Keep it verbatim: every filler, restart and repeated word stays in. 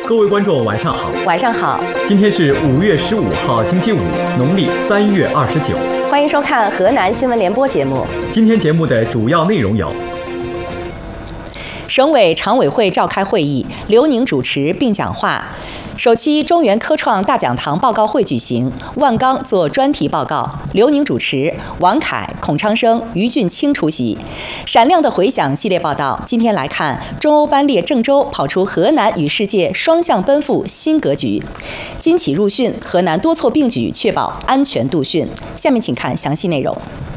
各位观众，晚上好。 晚上好。 今天是五月十五号，星期五，农历三月二十九。 欢迎收看河南新闻联播节目。 今天节目的主要内容有： 省委常委会召开会议，刘宁主持并讲话。首期中原科创大讲堂报告会举行，万钢做专题报告，刘宁主持，王凯、孔昌生、于俊清出席。闪亮的回响系列报道，今天来看中欧班列郑州跑出河南与世界双向奔赴新格局。金起入汛，河南多措并举，确保安全度汛。下面请看详细内容。